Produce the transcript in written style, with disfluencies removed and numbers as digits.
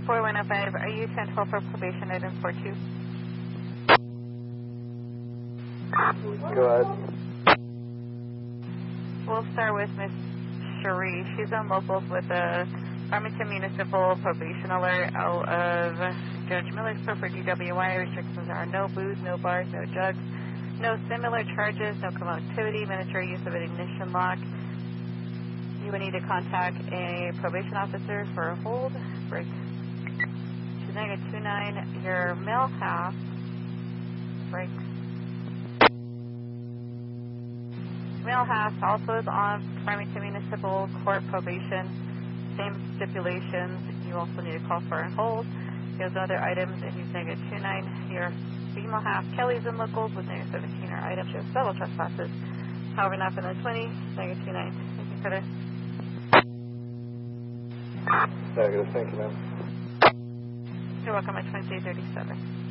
4105, are you 1012 for probation item 42? Go ahead. We'll start with Miss Cherie. She's on locals with a Farmington Municipal Probation Alert out of Judge Miller's Court for DWI. Restrictions are no booze, no bars, no drugs, no similar charges, no criminal activity, mandatory use of an ignition lock. You will need to contact a probation officer for a hold. Break 2929, your male half. Break. Male half also is on Farmington Municipal Court probation. Same stipulations. You also need to call for a hold. There's other items. If you say get 29, your female half. Kelly's in locals with negative 17 or items. She has several trespasses. However, not for the 20, negative 29. Anything further? Negative. Thank you, ma'am. You're welcome at 2037.